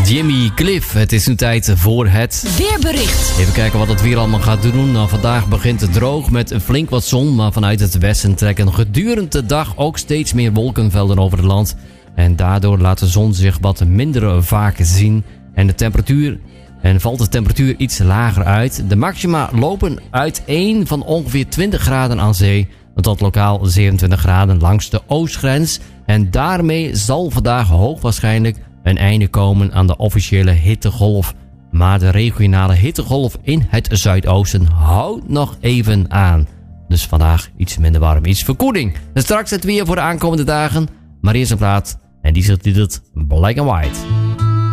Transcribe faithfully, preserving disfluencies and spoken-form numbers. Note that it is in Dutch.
Jimmy Cliff. Het is nu tijd voor het weerbericht. Even kijken wat het weer allemaal gaat doen. Nou, vandaag begint het droog met flink wat zon, maar vanuit het westen trekken gedurende de dag ook steeds meer wolkenvelden over het land. En daardoor laat de zon zich wat minder vaak zien. En de temperatuur, en valt de temperatuur iets lager uit. De maxima lopen uiteen van ongeveer twintig graden aan zee tot lokaal zevenentwintig graden langs de oostgrens. En daarmee zal vandaag hoogwaarschijnlijk een einde komen aan de officiële hittegolf. Maar de regionale hittegolf in het zuidoosten houdt nog even aan. Dus vandaag iets minder warm, iets verkoeling. En straks het weer voor de aankomende dagen. Maar eerst een plaat en die zit dit Black and White.